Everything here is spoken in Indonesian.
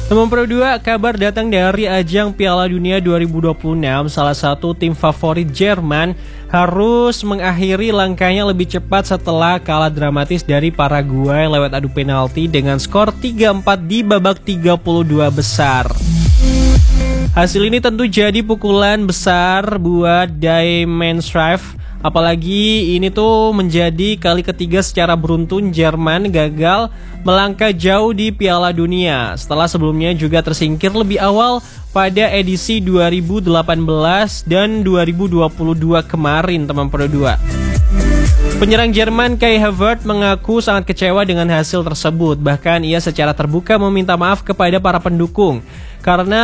Teman Pro 2, kabar datang dari ajang Piala Dunia 2026. Salah satu tim favorit Jerman harus mengakhiri langkahnya lebih cepat setelah kalah dramatis dari Paraguay lewat adu penalti dengan skor 3-4 di babak 32 besar. Hasil ini tentu jadi pukulan besar buat Die Mannschaft. Apalagi ini tuh menjadi kali ketiga secara beruntun Jerman gagal melangkah jauh di Piala Dunia setelah sebelumnya juga tersingkir lebih awal pada edisi 2018 dan 2022 kemarin, teman Pro 2. Penyerang Jerman Kai Havertz mengaku sangat kecewa dengan hasil tersebut. Bahkan ia secara terbuka meminta maaf kepada para pendukung karena